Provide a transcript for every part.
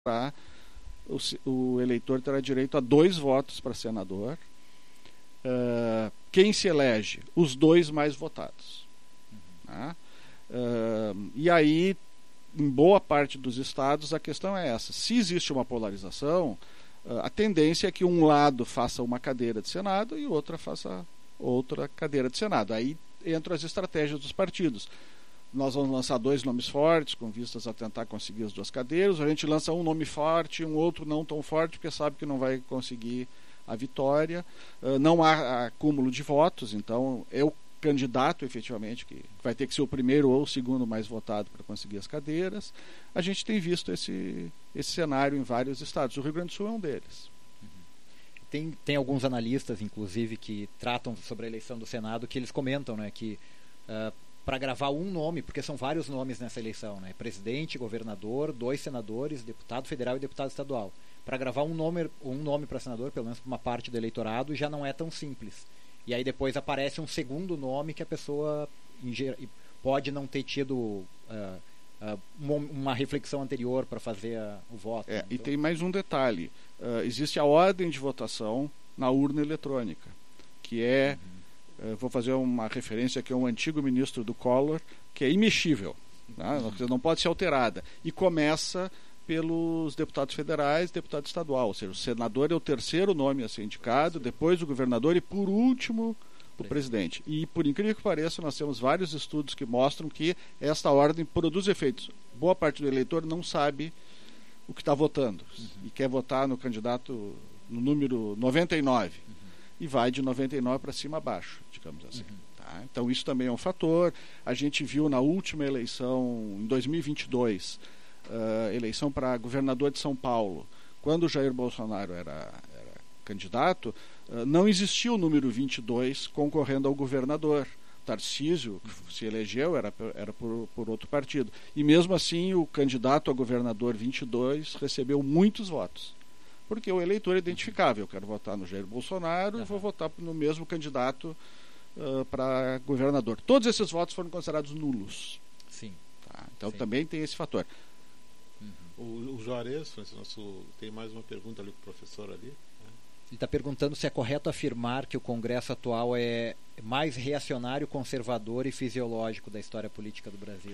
o eleitor terá direito a 2 votos para senador. Quem se elege? Os 2 mais votados. Né? E aí, em boa parte dos estados, a questão é essa. Se existe uma polarização, a tendência é que um lado faça uma cadeira de Senado e outra faça outra cadeira de Senado. Aí entram as estratégias dos partidos. Nós vamos lançar 2 nomes fortes, com vistas a tentar conseguir as 2 cadeiras. A gente lança um nome forte, um outro não tão forte, porque sabe que não vai conseguir a vitória. Não há acúmulo de votos, então é o candidato, efetivamente, que vai ter que ser o primeiro ou o segundo mais votado para conseguir as cadeiras. A gente tem visto esse cenário em vários estados. O Rio Grande do Sul é um deles. Tem alguns analistas, inclusive, que tratam sobre a eleição do Senado, que eles comentam, né, que para gravar um nome, porque são vários nomes nessa eleição, né, presidente, governador, 2 senadores, deputado federal e deputado estadual. Para gravar um nome para senador, pelo menos para uma parte do eleitorado, já não é tão simples. E aí depois aparece um segundo nome que a pessoa pode não ter tido uma reflexão anterior para fazer o voto. Então... E tem mais um detalhe. Existe a ordem de votação na urna eletrônica, que é, vou fazer uma referência aqui a um antigo ministro do Collor, que é imexível, né? Não pode ser alterada. E começa pelos deputados federais, deputado estadual, ou seja, o senador é o terceiro nome a ser indicado, depois o governador e, por último, o presidente. E, por incrível que pareça, nós temos vários estudos que mostram que esta ordem produz efeitos. Boa parte do eleitor não sabe o que está votando e quer votar no candidato no número 99 e vai de 99 para cima abaixo, digamos assim. Tá? Então, isso também é um fator. A gente viu na última eleição, em 2022, eleição para governador de São Paulo, quando o Jair Bolsonaro era candidato, não existia o número 22 concorrendo ao governador. Tarcísio, que se elegeu, era por outro partido. E mesmo assim, o candidato a governador 22 recebeu muitos votos. Porque o eleitor é identificável. Eu quero votar no Jair Bolsonaro e vou votar no mesmo candidato para governador. Todos esses votos foram considerados nulos. Sim. Tá? Então também tem esse fator. O Juarez, Francisco, tem mais uma pergunta ali com o professor ali. Ele está perguntando se é correto afirmar que o Congresso atual é mais reacionário, conservador e fisiológico da história política do Brasil.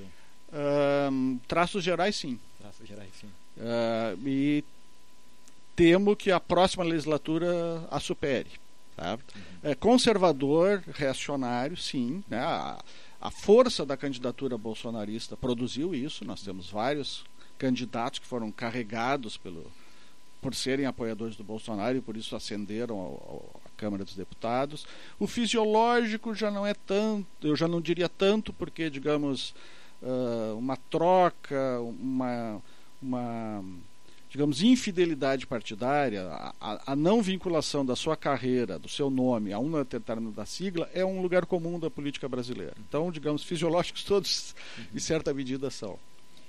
Traços gerais, sim. Traços gerais, sim. E temo que a próxima legislatura a supere. Tá? Conservador, reacionário, sim. Né? A força da candidatura bolsonarista produziu isso. Nós temos vários candidatos que foram carregados por serem apoiadores do Bolsonaro e por isso ascenderam à Câmara dos Deputados. O fisiológico já não é tanto, eu já não diria tanto, porque, digamos, uma troca, uma digamos, infidelidade partidária, a não vinculação da sua carreira, do seu nome a uma determinada sigla é um lugar comum da política brasileira. Então, digamos, fisiológicos todos, em certa medida, são.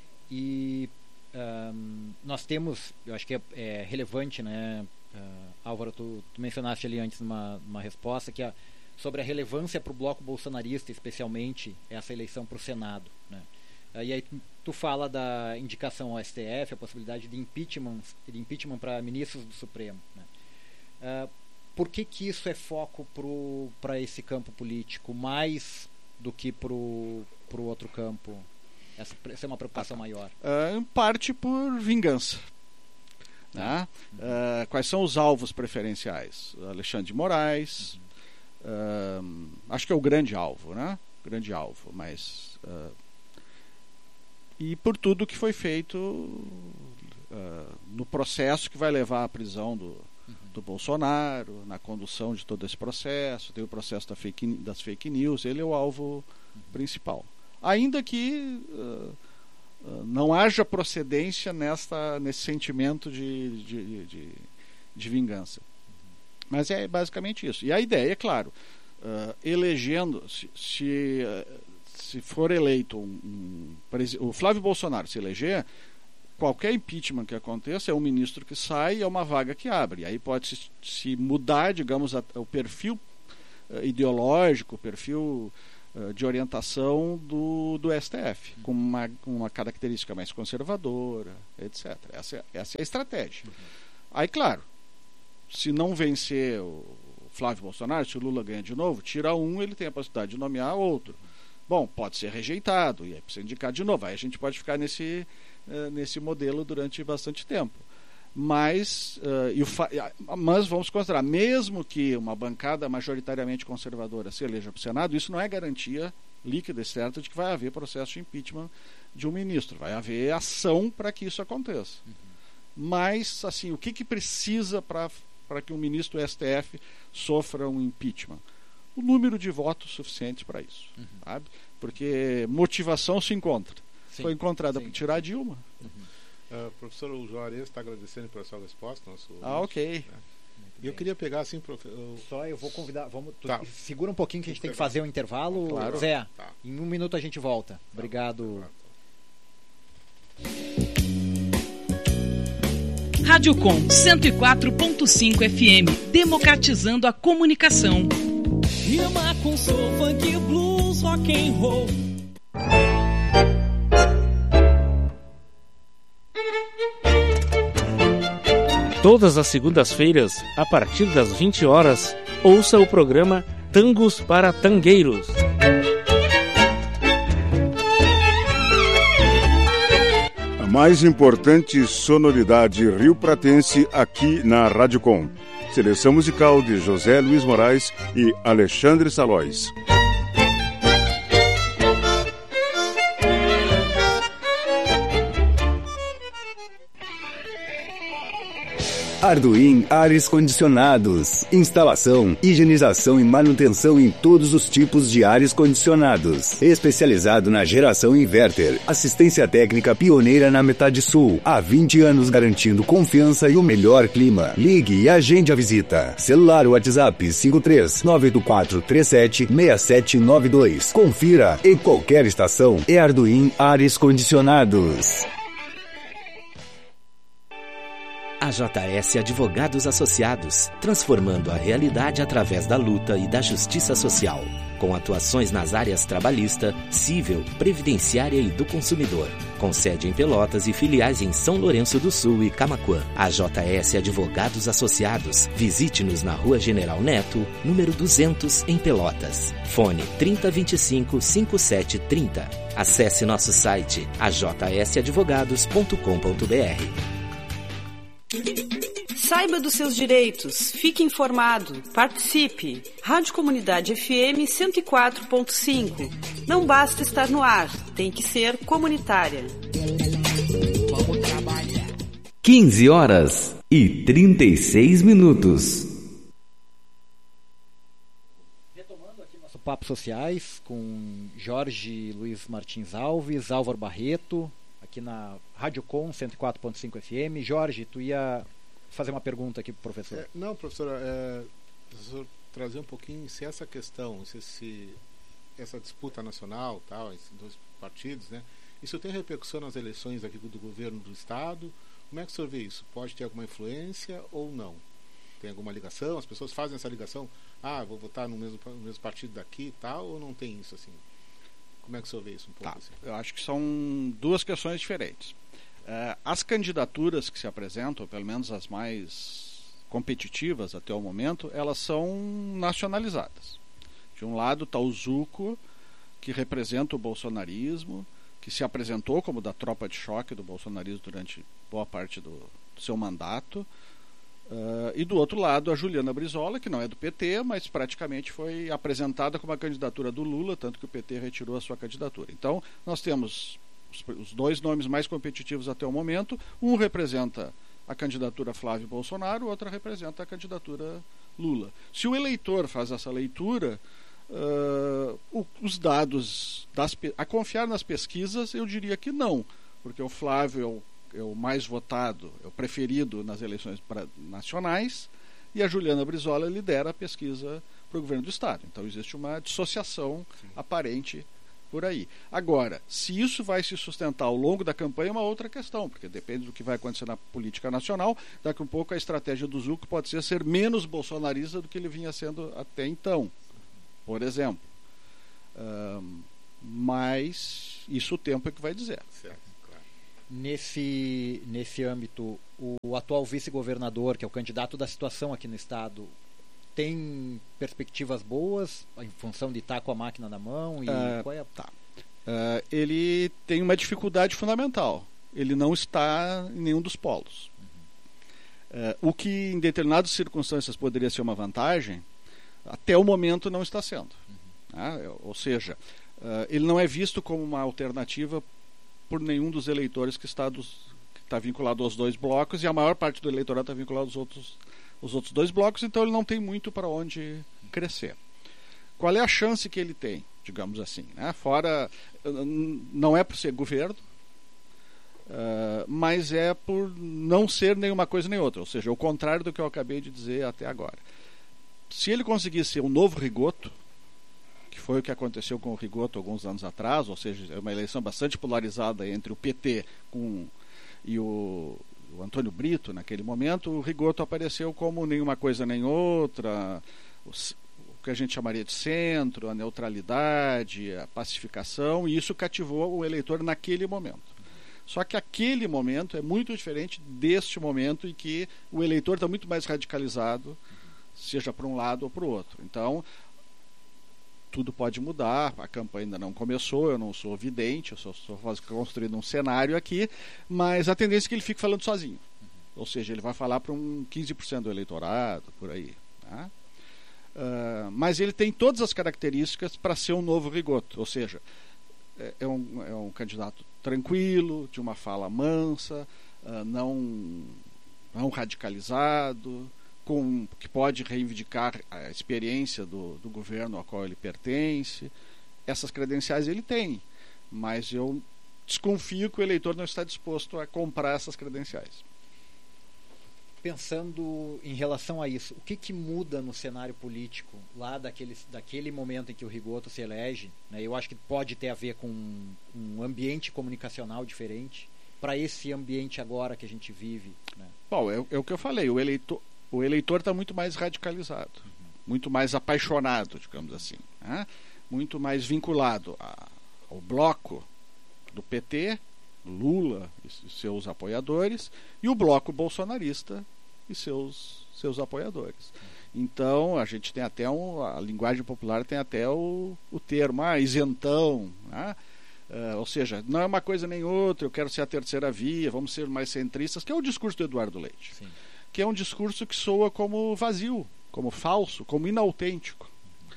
E nós temos, eu acho que é relevante, né, Álvaro, tu mencionaste ali antes numa resposta que sobre a relevância para o bloco bolsonarista, especialmente essa eleição para o Senado, né? E aí tu fala da indicação ao STF, a possibilidade de impeachment para ministros do Supremo, né? Por que isso é foco para esse campo político mais do que para o outro campo? Essa é uma preocupação maior. Em parte por vingança. Né? Quais são os alvos preferenciais? Alexandre de Moraes. Acho que é o grande alvo, né? Grande alvo, mas... e por tudo que foi feito no processo que vai levar à prisão do Bolsonaro, na condução de todo esse processo. Tem o processo das fake news. Ele é o alvo principal. Ainda que não haja procedência nesse sentimento de vingança. Mas é basicamente isso. E a ideia, é claro, elegendo, se for eleito o Flávio Bolsonaro se eleger, qualquer impeachment que aconteça é um ministro que sai e é uma vaga que abre. Aí pode se mudar, digamos, o perfil ideológico, o perfil de orientação do STF, com uma característica mais conservadora, etc. Essa é a estratégia. Aí, claro, se não vencer o Flávio Bolsonaro, se o Lula ganha de novo, tira um, ele tem a possibilidade de nomear outro. Bom, pode ser rejeitado, e aí precisa indicar de novo. Aí a gente pode ficar nesse modelo durante bastante tempo. Mas vamos considerar, mesmo que uma bancada majoritariamente conservadora se eleja para o Senado, isso não é garantia líquida e certa de que vai haver processo de impeachment de um ministro. Vai haver ação para que isso aconteça. Mas, assim, o que precisa para que um ministro do STF sofra um impeachment? O número de votos suficientes para isso. Sabe? Porque motivação se encontra. Sim, foi encontrada para tirar a Dilma. Professor, o Juarez está agradecendo pela sua resposta. Ok. E eu queria pegar assim, Só eu vou convidar. Tá. Segura um pouquinho que a gente tem que fazer um intervalo. Claro. Zé, Tá. em 1 minuto a gente volta. Obrigado. Rádio Com 104.5 FM, democratizando a comunicação. Rima com soul, funk, blues, rock and roll. Todas as segundas-feiras, a partir das 20 horas, ouça o programa Tangos para Tangueiros. A mais importante sonoridade rio-pratense aqui na Rádio Com. Seleção musical de José Luiz Moraes e Alexandre Salóis. Arduin Ares Condicionados. Instalação, higienização e manutenção em todos os tipos de ares condicionados. Especializado na geração inverter. Assistência técnica pioneira na metade sul. Há 20 anos garantindo confiança e o melhor clima. Ligue e agende a visita. Celular WhatsApp 53984376792. Confira. Em qualquer estação é Arduin Ares Condicionados. AJS Advogados Associados, transformando a realidade através da luta e da justiça social, com atuações nas áreas trabalhista, civil, previdenciária e do consumidor, com sede em Pelotas e filiais em São Lourenço do Sul e Camaquã. AJS Advogados Associados, visite-nos na Rua General Neto, número 200, em Pelotas. Fone 3025-5730. Acesse nosso site ajsadvogados.com.br. Saiba dos seus direitos, fique informado, participe. Rádio Comunidade FM 104.5. Não basta estar no ar, tem que ser comunitária. 15h36. Retomando aqui nosso Papo Sociais com Jorge Luiz Martins Alves, Álvaro Barreto, aqui na Rádio Com 104.5 FM. Jorge, tu ia fazer uma pergunta aqui pro professor. Não, professora, professor, trazer um pouquinho se essa questão, se essa disputa nacional, tal, esses dois partidos, né? Isso tem repercussão nas eleições aqui do governo do estado? Como é que o senhor vê isso? Pode ter alguma influência ou não? Tem alguma ligação? As pessoas fazem essa ligação? Vou votar no mesmo partido daqui e tal, ou não tem isso assim? Como é que o senhor vê isso um pouco assim? Eu acho que são duas questões diferentes. As candidaturas que se apresentam, pelo menos as mais competitivas até o momento, elas são nacionalizadas. De um lado está o Zucco, que representa o bolsonarismo, que se apresentou como da tropa de choque do bolsonarismo durante boa parte do seu mandato. E do outro lado a Juliana Brizola, que não é do PT, mas praticamente foi apresentada como a candidatura do Lula, tanto que o PT retirou a sua candidatura. Então nós temos os dois nomes mais competitivos até o momento. Um representa a candidatura Flávio Bolsonaro, o outro representa a candidatura Lula. Se o eleitor faz essa leitura, os dados a confiar nas pesquisas, eu diria que não, porque o Flávio é o mais votado, é o preferido nas eleições nacionais, e a Juliana Brizola lidera a pesquisa para o governo do estado. Então existe uma dissociação aparente por aí. Agora, se isso vai se sustentar ao longo da campanha é uma outra questão, porque depende do que vai acontecer na política nacional. Daqui a um pouco a estratégia do Zucco pode ser menos bolsonarista do que ele vinha sendo até então, por exemplo. Mas isso o tempo é que vai dizer. Certo, claro. Nesse âmbito, o atual vice-governador, que é o candidato da situação aqui no estado, tem perspectivas boas em função de estar com a máquina na mão? E qual é a... ele tem uma dificuldade fundamental. Ele não está em nenhum dos polos. O que em determinadas circunstâncias poderia ser uma vantagem, até o momento não está sendo. Ou seja, ele não é visto como uma alternativa por nenhum dos eleitores que está vinculado aos dois blocos, e a maior parte do eleitorado está vinculado aos outros dois blocos, então ele não tem muito para onde crescer. Qual é a chance que ele tem, digamos assim? Fora, não é por ser governo, mas é por não ser nenhuma coisa nem outra, ou seja, o contrário do que eu acabei de dizer até agora. Se ele conseguir ser um novo Rigoto, que foi o que aconteceu com o Rigoto alguns anos atrás, ou seja, é uma eleição bastante polarizada entre o PT e o Antônio Brito naquele momento, o Rigoto apareceu como nenhuma coisa nem outra, o que a gente chamaria de centro, a neutralidade, a pacificação, e isso cativou o eleitor naquele momento. Só que aquele momento é muito diferente deste momento em que o eleitor está muito mais radicalizado, seja para um lado ou para o outro. Então, tudo pode mudar, a campanha ainda não começou, eu não sou vidente, eu só estou construindo um cenário aqui, mas a tendência é que ele fique falando sozinho. Ou seja, ele vai falar para um 15% do eleitorado, por aí. Tá? Mas ele tem todas as características para ser um novo Rigoto, ou seja, é um candidato tranquilo, de uma fala mansa, não radicalizado, que pode reivindicar a experiência do governo ao qual ele pertence. Essas credenciais ele tem, mas eu desconfio que o eleitor não está disposto a comprar essas credenciais. Pensando em relação a isso, o que muda no cenário político lá daquele momento em que o Rigoto se elege, né? Eu acho que pode ter a ver com um ambiente comunicacional diferente para esse ambiente agora que a gente vive, né? Bom, é o que eu falei, o eleitor está muito mais radicalizado, muito mais apaixonado, digamos assim, né? Muito mais vinculado ao bloco do PT, Lula e seus apoiadores, e o bloco bolsonarista e seus apoiadores. Então a gente tem até a linguagem popular tem até o termo isentão, né? Ou seja, não é uma coisa nem outra, eu quero ser a terceira via, vamos ser mais centristas, que é o discurso do Eduardo Leite. Sim. Que é um discurso que soa como vazio, como falso, como inautêntico,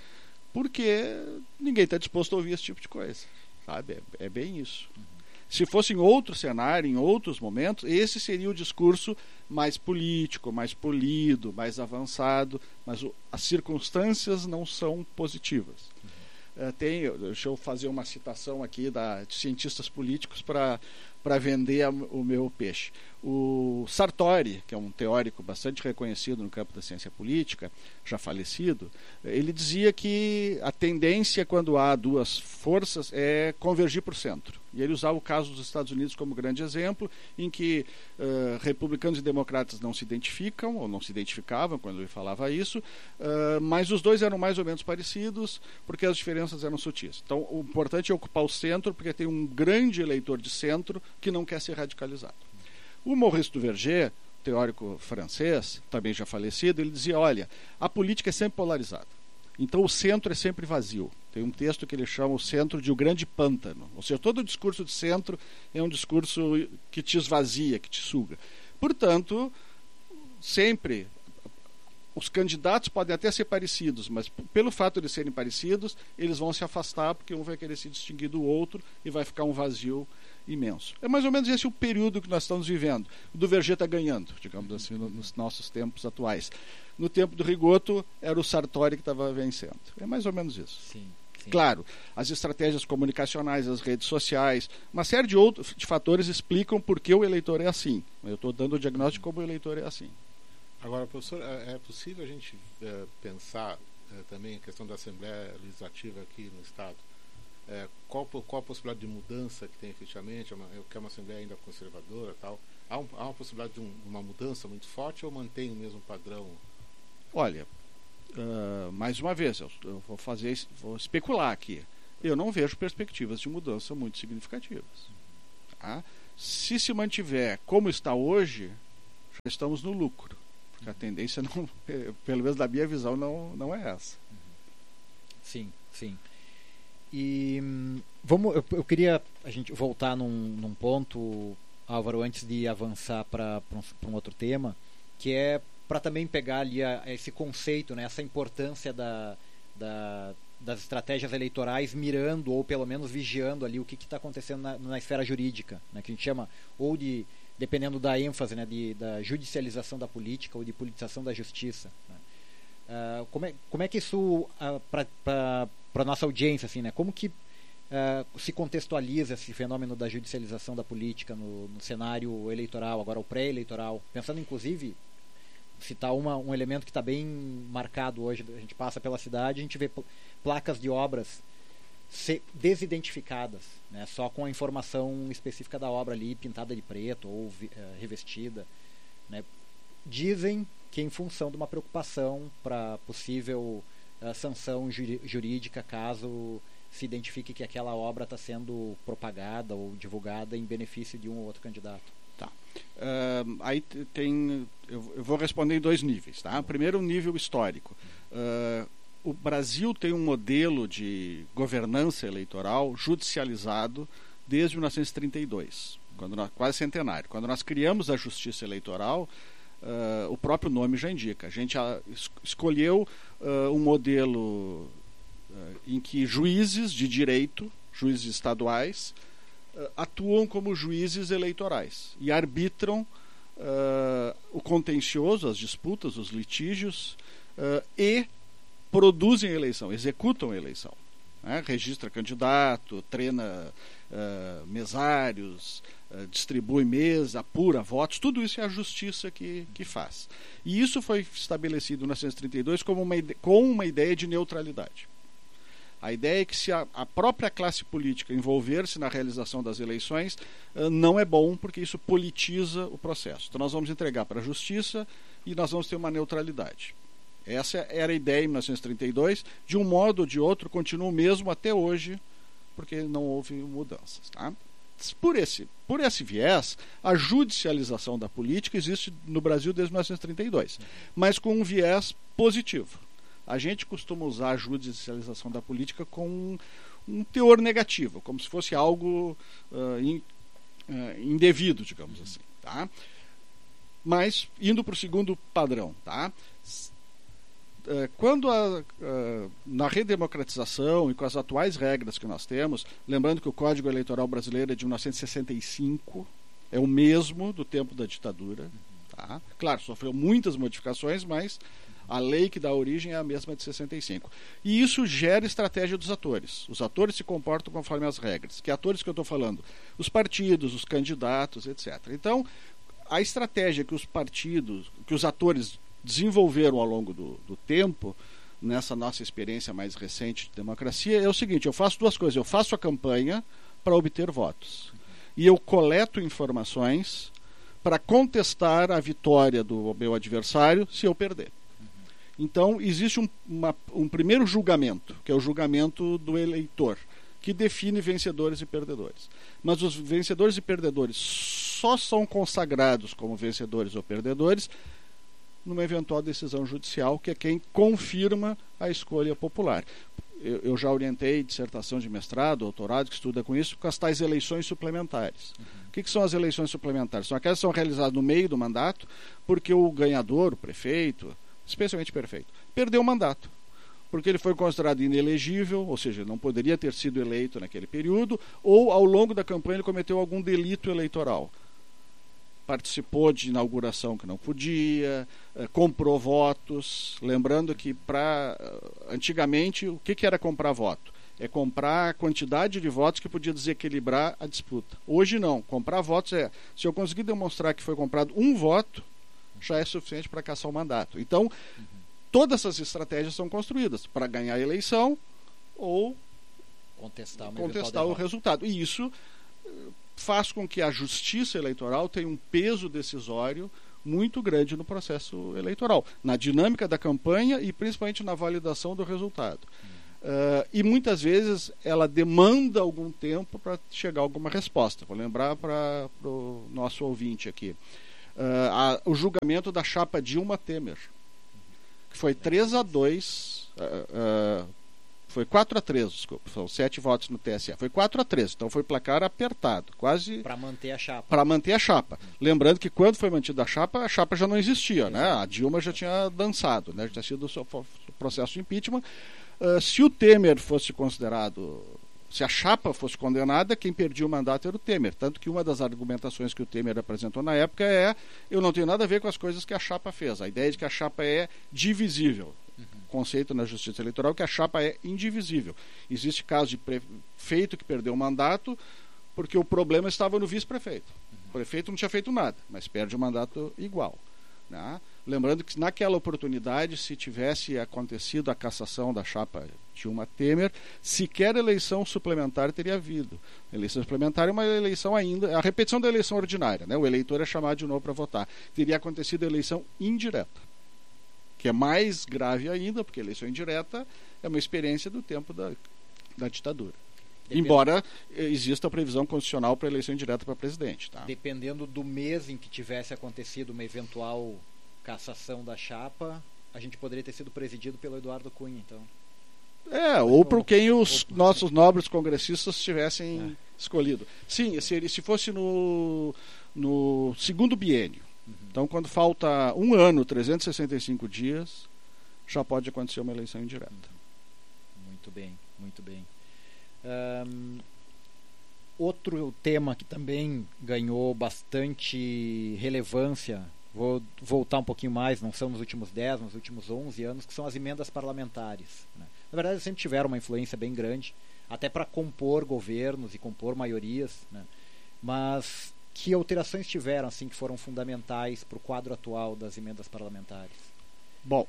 porque ninguém está disposto a ouvir esse tipo de coisa, sabe? É bem isso. Se fosse em outro cenário, em outros momentos, esse seria o discurso mais político, mais polido, mais avançado, mas as circunstâncias não são positivas. Deixa eu fazer uma citação aqui de cientistas políticos para vender o meu peixe. O Sartori, que é um teórico bastante reconhecido no campo da ciência política, já falecido, ele dizia que a tendência quando há duas forças é convergir para o centro. E ele usava o caso dos Estados Unidos como grande exemplo, em que republicanos e democratas não se identificam, ou não se identificavam quando ele falava isso, mas os dois eram mais ou menos parecidos, porque as diferenças eram sutis. Então, o importante é ocupar o centro, porque tem um grande eleitor de centro que não quer ser radicalizado. O Maurice Duverger, teórico francês, também já falecido, ele dizia, olha, a política é sempre polarizada. Então o centro é sempre vazio. Tem um texto que ele chama o centro de o grande pântano. Ou seja, todo o discurso de centro é um discurso que te esvazia, que te suga. Portanto, sempre os candidatos podem até ser parecidos, mas pelo fato de serem parecidos, eles vão se afastar, porque um vai querer se distinguir do outro e vai ficar um vazio imenso. É mais ou menos esse o período que nós estamos vivendo. O Duverger está ganhando, digamos assim, nos nossos tempos atuais. No tempo do Rigoto, era o Sartori que estava vencendo. É mais ou menos isso. Sim. Claro, as estratégias comunicacionais, as redes sociais, uma série de outros fatores explicam por que o eleitor é assim. Eu estou dando o diagnóstico como o eleitor é assim. Agora, professor, é possível a gente pensar também a questão da Assembleia Legislativa aqui no Estado? Qual a possibilidade de mudança que tem efetivamente? Que é uma Assembleia ainda conservadora, tal? Há uma possibilidade de uma mudança muito forte ou mantém o mesmo padrão? Olha, mais uma vez, eu vou especular aqui. eu não vejo perspectivas de mudança muito significativas. Tá? Se mantiver como está hoje, já estamos no lucro. Porque a tendência, não, pelo menos da minha visão, não é essa. Sim, sim. E eu queria a gente voltar num ponto, Álvaro, antes de avançar para um outro tema, que é para também pegar ali esse conceito, né, essa importância das estratégias eleitorais mirando ou pelo menos vigiando ali o que está acontecendo na esfera jurídica, né, que a gente chama ou de, dependendo da ênfase, né, da judicialização da política ou de politização da justiça, né. Como é que isso, para a nossa audiência, assim, né, como que se contextualiza esse fenômeno da judicialização da política no cenário eleitoral, agora o pré-eleitoral, pensando inclusive, citar um elemento que está bem marcado hoje, a gente passa pela cidade, a gente vê placas de obras desidentificadas, né, só com a informação específica da obra ali, pintada de preto ou revestida, né. Dizem que em função de uma preocupação para possível sanção jurídica caso se identifique que aquela obra está sendo propagada ou divulgada em benefício de um ou outro candidato. Tá. Aí eu vou responder em 2 níveis. Tá? Primeiro, um nível histórico. O Brasil tem um modelo de governança eleitoral judicializado desde 1932, quase centenário. Quando nós criamos a Justiça Eleitoral, o próprio nome já indica. A gente escolheu um modelo em que juízes de direito, juízes estaduais, atuam como juízes eleitorais e arbitram o contencioso, as disputas, os litígios, e produzem a eleição, executam a eleição, né? Registra candidato, treina mesários, distribui mesa, apura votos, tudo isso é a justiça que faz. E isso foi estabelecido em 1932 com uma ideia de neutralidade. A ideia é que se a própria classe política envolver-se na realização das eleições, não é bom, porque isso politiza o processo. Então nós vamos entregar para a justiça e nós vamos ter uma neutralidade. Essa era a ideia em 1932, de um modo ou de outro continua o mesmo até hoje, porque não houve mudanças. Tá? Por esse viés, a judicialização da política existe no Brasil desde 1932, mas com um viés positivo. A gente costuma usar a judicialização da política com um teor negativo, como se fosse algo indevido, digamos assim. Tá? Mas, indo para o segundo padrão, tá? Quando na redemocratização e com as atuais regras que nós temos, lembrando que o Código Eleitoral brasileiro é de 1965, é o mesmo do tempo da ditadura, tá? Claro, sofreu muitas modificações, mas a lei que dá origem é a mesma de 65. E isso gera estratégia dos atores. Os atores se comportam conforme as regras. Que atores que eu estou falando? Os partidos, os candidatos, etc. Então, a estratégia que os partidos, que os atores desenvolveram ao longo do tempo, nessa nossa experiência mais recente de democracia, é o seguinte: eu faço 2 coisas. Eu faço a campanha para obter votos. E eu coleto informações para contestar a vitória do meu adversário se eu perder. Então, existe um primeiro julgamento, que é o julgamento do eleitor, que define vencedores e perdedores. Mas os vencedores e perdedores só são consagrados como vencedores ou perdedores numa eventual decisão judicial, que é quem confirma a escolha popular. Eu já orientei dissertação de mestrado, doutorado, que estuda com isso, com as tais eleições suplementares. O que são as eleições suplementares? São aquelas que são realizadas no meio do mandato, porque o ganhador, o prefeito, especialmente prefeito, perdeu o mandato, porque ele foi considerado inelegível, ou seja, não poderia ter sido eleito naquele período, ou ao longo da campanha ele cometeu algum delito eleitoral. Participou de inauguração que não podia, comprou votos. Lembrando que antigamente o que era comprar voto? É comprar a quantidade de votos que podia desequilibrar a disputa. Hoje não, comprar votos se eu conseguir demonstrar que foi comprado um voto, já é suficiente para caçar o mandato. Então, todas essas estratégias são construídas para ganhar a eleição ou contestar o resultado. E isso faz com que a justiça eleitoral tenha um peso decisório muito grande no processo eleitoral, na dinâmica da campanha e principalmente na validação do resultado. E muitas vezes ela demanda algum tempo para chegar a alguma resposta. Vou lembrar para o nosso ouvinte aqui. O julgamento da chapa Dilma-Temer, que foi 3-2, foi 4-3, desculpa, são 7 votos no TSE, foi 4-3, então foi placar apertado, quase para manter a chapa. Para manter a chapa. Lembrando que quando foi mantida a chapa já não existia, né? A Dilma já tinha dançado, né? Já tinha sido o processo de impeachment. Se o Temer fosse considerado, se a chapa fosse condenada, quem perdia o mandato era o Temer. Tanto que uma das argumentações que o Temer apresentou na época eu não tenho nada a ver com as coisas que a chapa fez. A ideia de que a chapa é divisível. Conceito na justiça eleitoral que a chapa é indivisível. Existe caso de prefeito que perdeu o mandato porque o problema estava no vice-prefeito. O prefeito não tinha feito nada, mas perde o mandato igual. Né? Lembrando que naquela oportunidade, se tivesse acontecido a cassação da chapa Dilma-Temer, sequer eleição suplementar teria havido. A eleição suplementar é uma eleição ainda, a repetição da eleição ordinária, né? O eleitor é chamado de novo para votar. Teria acontecido a eleição indireta, que é mais grave ainda, porque a eleição indireta é uma experiência do tempo da ditadura. Embora exista a previsão constitucional para eleição indireta para presidente. Tá? Dependendo do mês em que tivesse acontecido uma eventual cassação da chapa, a gente poderia ter sido presidido pelo Eduardo Cunha, então. Ou por quem os nossos nobres congressistas tivessem escolhido. Sim, se fosse no segundo biênio. Então, quando falta 1 ano, 365 dias, já pode acontecer uma eleição indireta. Muito bem, muito bem. Outro tema que também ganhou bastante relevância, vou voltar um pouquinho mais, não são nos últimos 10, nos últimos 11 anos, que são as emendas parlamentares. Né? Na verdade, eles sempre tiveram uma influência bem grande, até para compor governos e compor maiorias, né? Mas que alterações tiveram assim que foram fundamentais para o quadro atual das emendas parlamentares? Bom,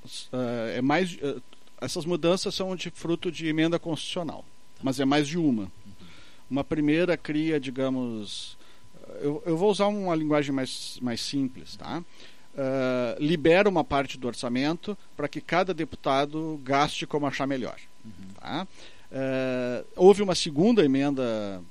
essas mudanças são fruto de emenda constitucional, mas é mais de uma. Uma primeira cria, digamos, eu vou usar uma linguagem mais simples, tá? Libera uma parte do orçamento para que cada deputado gaste como achar melhor. Tá? Houve uma segunda emenda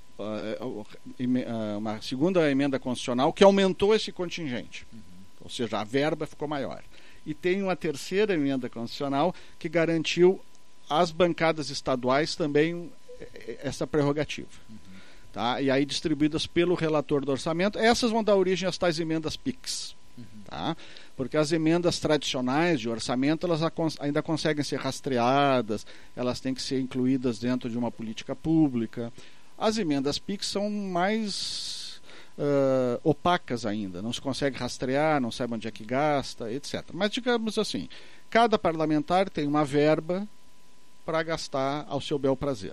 constitucional que aumentou esse contingente, ou seja, a verba ficou maior. E tem uma terceira emenda constitucional que garantiu às bancadas estaduais também essa prerrogativa. Tá? E aí distribuídas pelo relator do orçamento. Essas vão dar origem às tais emendas PIX. Tá? Porque as emendas tradicionais de orçamento elas ainda conseguem ser rastreadas, elas têm que ser incluídas dentro de uma política pública. As emendas PIX são mais opacas ainda, não se consegue rastrear, não sabe onde é que gasta, etc. Mas digamos assim, cada parlamentar tem uma verba para gastar ao seu bel prazer.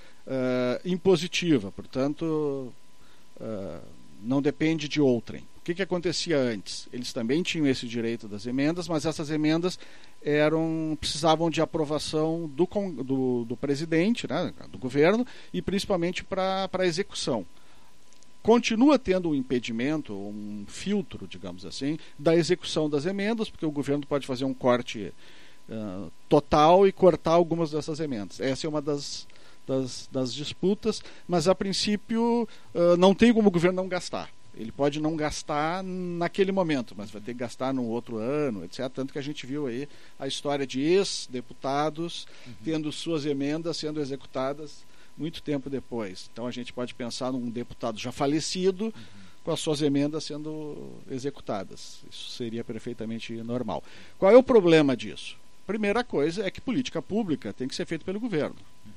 Impositiva, portanto, não depende de outrem. O que acontecia antes? Eles também tinham esse direito das emendas, mas essas emendas precisavam de aprovação do presidente, né, do governo, e principalmente para a execução. Continua tendo um impedimento, um filtro, digamos assim, da execução das emendas, porque o governo pode fazer um corte total e cortar algumas dessas emendas. Essa é uma das disputas, mas a princípio não tem como o governo não gastar. Ele pode não gastar naquele momento, mas vai ter que gastar no outro ano, etc. Tanto que a gente viu aí a história de ex-deputados tendo suas emendas sendo executadas muito tempo depois. Então a gente pode pensar num deputado já falecido com as suas emendas sendo executadas. Isso seria perfeitamente normal. Qual é o problema disso? Primeira coisa é que política pública tem que ser feita pelo governo.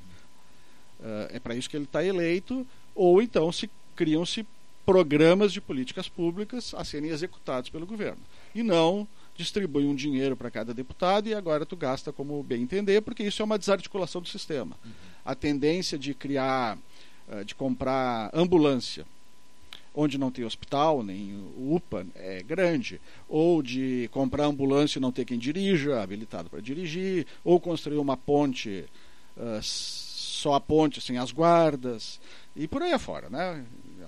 É para isso que ele está eleito, ou então criam-se programas de políticas públicas a serem executados pelo governo. E não distribui um dinheiro para cada deputado e agora tu gasta como bem entender, porque isso é uma desarticulação do sistema. A tendência de comprar ambulância onde não tem hospital, nem UPA, é grande. Ou de comprar ambulância e não ter quem dirija, habilitado para dirigir, ou construir uma ponte, só a ponte sem as guardas, e por aí afora, né?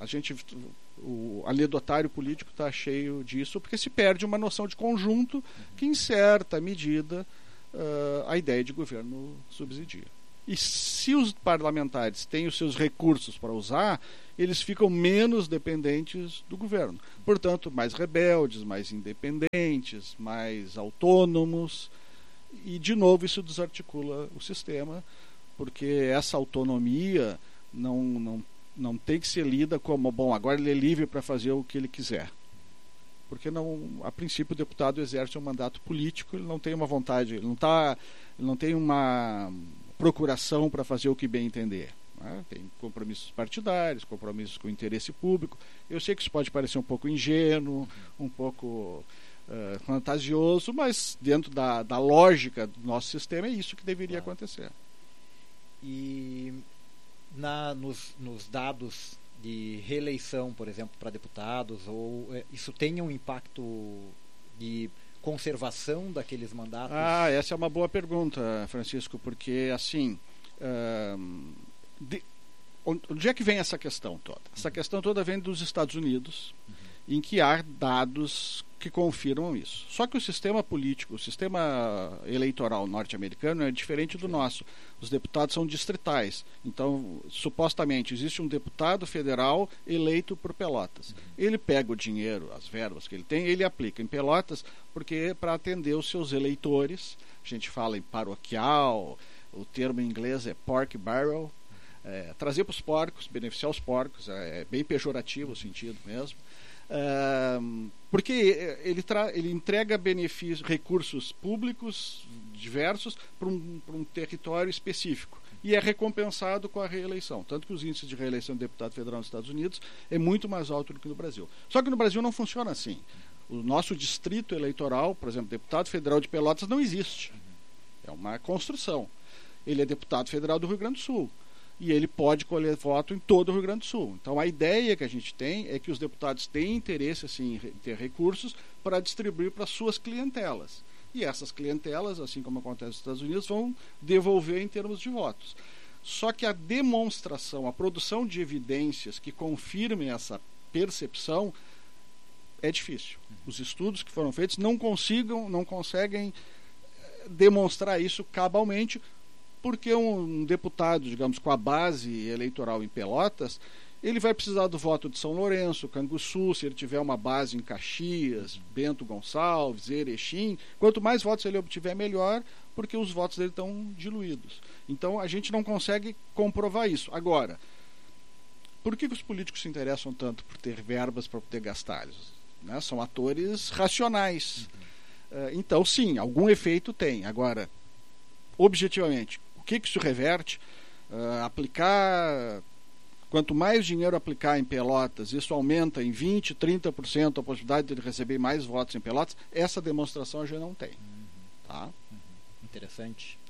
O anedotário político está cheio disso, porque se perde uma noção de conjunto que, em certa medida, a ideia de governo subsidia. E se os parlamentares têm os seus recursos para usar, eles ficam menos dependentes do governo. Portanto, mais rebeldes, mais independentes, mais autônomos. E, de novo, isso desarticula o sistema, porque essa autonomia não tem que ser lida como, bom, agora ele é livre para fazer o que ele quiser. Porque, a princípio, o deputado exerce um mandato político, ele não tem uma vontade, ele não tem uma procuração para fazer o que bem entender. Né? Tem compromissos partidários, compromissos com o interesse público. Eu sei que isso pode parecer um pouco ingênuo, um pouco fantasioso, mas dentro da lógica do nosso sistema é isso que deveria acontecer. E nos dados de reeleição, por exemplo, para deputados, ou isso tem um impacto de conservação daqueles mandatos? Essa é uma boa pergunta, Francisco, porque assim, onde é que vem essa questão toda? Essa questão toda vem dos Estados Unidos, em que há dados que confirmam isso. Só que o sistema político, o sistema eleitoral norte-americano é diferente do nosso. Os deputados são distritais. Então, supostamente, existe um deputado federal eleito por Pelotas. Ele pega o dinheiro, as verbas que ele tem, ele aplica em Pelotas, porque para atender os seus eleitores, a gente fala em paroquial, o termo em inglês é pork barrel, trazer para os porcos, beneficiar os porcos, é bem pejorativo o sentido mesmo. Porque ele entrega benefícios, recursos públicos diversos para um território específico e é recompensado com a reeleição, tanto que os índices de reeleição de deputado federal nos Estados Unidos é muito mais alto do que no Brasil. Só que no Brasil não funciona assim. O nosso distrito eleitoral, por exemplo, deputado federal de Pelotas não existe, é uma construção. Ele é deputado federal do Rio Grande do Sul e ele pode colher voto em todo o Rio Grande do Sul. Então, a ideia que a gente tem é que os deputados têm interesse assim, em ter recursos para distribuir para suas clientelas. E essas clientelas, assim como acontece nos Estados Unidos, vão devolver em termos de votos. Só que a demonstração, a produção de evidências que confirmem essa percepção é difícil. Os estudos que foram feitos não conseguem demonstrar isso cabalmente, porque um deputado, digamos, com a base eleitoral em Pelotas, ele vai precisar do voto de São Lourenço, Canguçu, se ele tiver uma base em Caxias, Bento Gonçalves, Erechim. Quanto mais votos ele obtiver, melhor, porque os votos dele estão diluídos. Então, a gente não consegue comprovar isso. Agora, por que os políticos se interessam tanto por ter verbas para poder gastá-los? Né? São atores racionais. Então, sim, algum efeito tem. Agora, objetivamente, o que isso reverte? Quanto mais dinheiro aplicar em Pelotas, isso aumenta em 20%, 30% a possibilidade de ele receber mais votos em Pelotas. Essa demonstração a gente não tem. Tá? Interessante.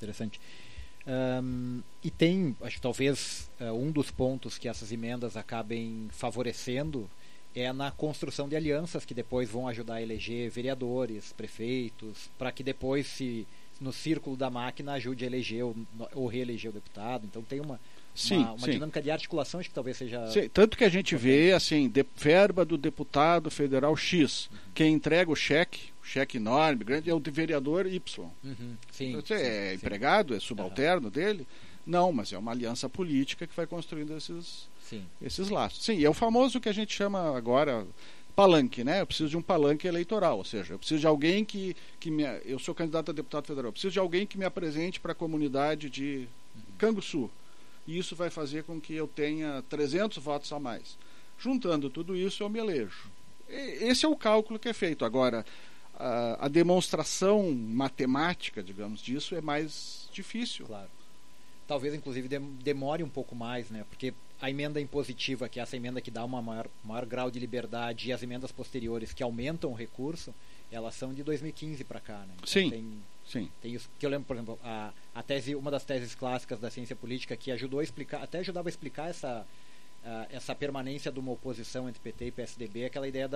E tem, acho que talvez um dos pontos que essas emendas acabem favorecendo é na construção de alianças que depois vão ajudar a eleger vereadores, prefeitos, para que depois, no círculo da máquina, ajude a eleger ou reeleger o deputado. Então tem uma dinâmica de articulação, acho que talvez seja... Sim, tanto que a gente vê, assim, verba do deputado federal X, quem entrega o cheque enorme, grande, é o de vereador Y. Você é empregado, é subalterno dele? Não, mas é uma aliança política que vai construindo esses laços. Sim, e é o famoso que a gente chama agora palanque, né? Eu preciso de um palanque eleitoral, ou seja, eu preciso de alguém eu sou candidato a deputado federal, eu preciso de alguém que me apresente para a comunidade de Canguçu. E isso vai fazer com que eu tenha 300 votos a mais. Juntando tudo isso, eu me elejo. Esse é o cálculo que é feito. Agora, a demonstração matemática, digamos, disso é mais difícil. Claro. Talvez, inclusive, demore um pouco mais, né? Porque a emenda impositiva, que é essa emenda que dá um maior grau de liberdade, e as emendas posteriores que aumentam o recurso, elas são de 2015 para cá, né? Então, sim. Tem isso que eu lembro, por exemplo, a tese, uma das teses clássicas da ciência política que ajudava a explicar essa permanência de uma oposição entre PT e PSDB, aquela ideia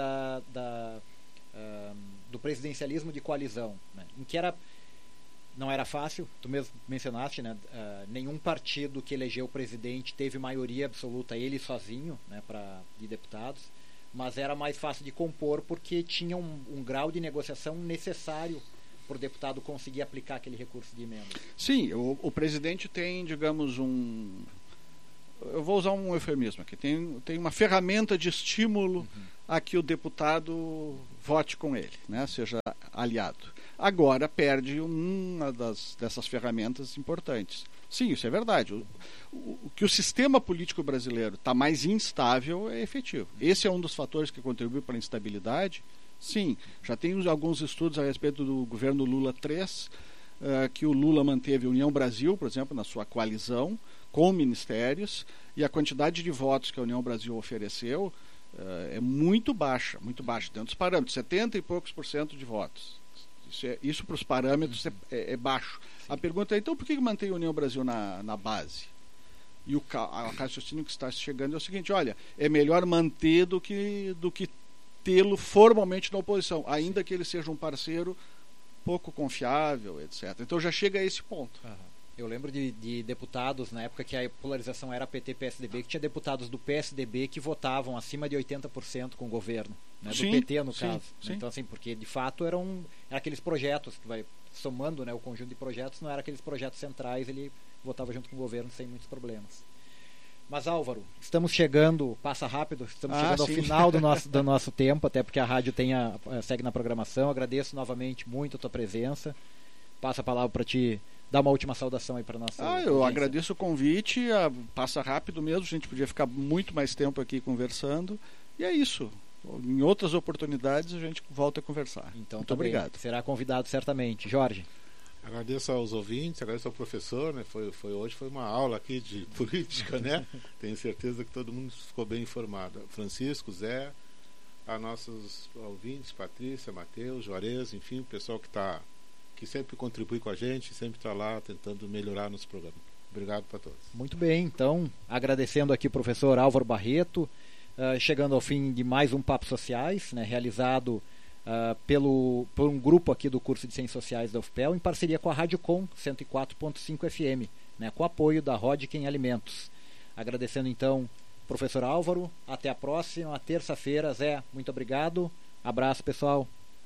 do presidencialismo de coalizão, né? Em que não era fácil, tu mesmo mencionaste, né? Nenhum partido que elegeu o presidente teve maioria absoluta, ele sozinho, né, de deputados, mas era mais fácil de compor porque tinha um grau de negociação necessário para o deputado conseguir aplicar aquele recurso de emenda? Sim, o presidente tem, digamos, eu vou usar um eufemismo aqui, tem uma ferramenta de estímulo a que o deputado vote com ele, né, seja aliado. Agora perde uma dessas ferramentas importantes. Sim, isso é verdade. O que o sistema político brasileiro está mais instável é efetivo. Esse é um dos fatores que contribui para a instabilidade. Sim, já tem alguns estudos a respeito do governo Lula III, que o Lula manteve a União Brasil, por exemplo, na sua coalizão, com ministérios, e a quantidade de votos que a União Brasil ofereceu é muito baixa, dentro dos parâmetros, 70 e poucos % de votos. Isso para os parâmetros é baixo. A pergunta é, então, por que mantém a União Brasil na base? E o raciocínio que está chegando é o seguinte, olha, é melhor manter do que tê-lo formalmente na oposição, ainda que ele seja um parceiro pouco confiável, etc. Então já chega a esse ponto. Eu lembro de deputados, na época que a polarização era PT-PSDB, que tinha deputados do PSDB que votavam acima de 80% com o governo, né, do PT no caso. Sim. Então, assim, porque de fato eram aqueles projetos que vai somando, né, o conjunto de projetos, não era aqueles projetos centrais, ele votava junto com o governo sem muitos problemas. Mas Álvaro, estamos chegando, passa rápido, estamos chegando ao final do nosso tempo, até porque a rádio segue na programação. Agradeço novamente muito a tua presença. Passo a palavra para ti dar uma última saudação aí para nossa audiência. Eu agradeço o convite, passa rápido mesmo, a gente podia ficar muito mais tempo aqui conversando, e é isso. Em outras oportunidades a gente volta a conversar. Então, muito obrigado. Será convidado certamente. Jorge. Agradeço aos ouvintes, agradeço ao professor, né? Hoje foi uma aula aqui de política, né? Tenho certeza que todo mundo ficou bem informado. Francisco, Zé, a nossos ouvintes, Patrícia, Matheus, Juarez, enfim, o pessoal que sempre contribui com a gente, sempre está lá tentando melhorar nosso programa. Obrigado para todos. Muito bem, então, agradecendo aqui o professor Álvaro Barreto, chegando ao fim de mais um Papo Sociais, né, realizado por um grupo aqui do curso de Ciências Sociais da UFPEL, em parceria com a Rádio Com 104.5 FM, né, com apoio da Rodkin Alimentos. Agradecendo então o professor Álvaro, até a próxima, terça-feira. Zé, muito obrigado, abraço pessoal.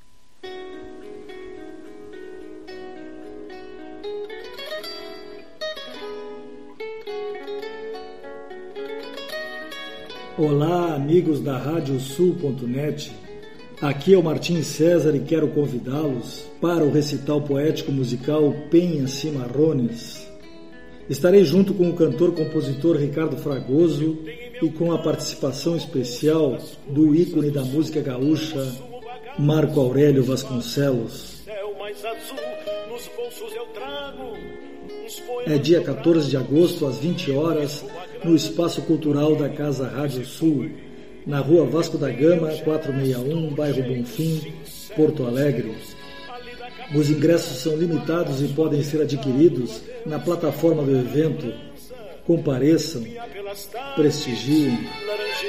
Olá, amigos da radiosul.net. Aqui é o Martim César e quero convidá-los para o recital poético musical Penha Cimarrones. Estarei junto com o cantor-compositor Ricardo Fragoso e com a participação especial do ícone da música gaúcha, Marco Aurélio Vasconcelos. É dia 14 de agosto, às 20 horas, no Espaço Cultural da Casa Rádio Sul, na Rua Vasco da Gama, 461, bairro Bonfim, Porto Alegre. Os ingressos são limitados e podem ser adquiridos na plataforma do evento. Compareçam, prestigiem.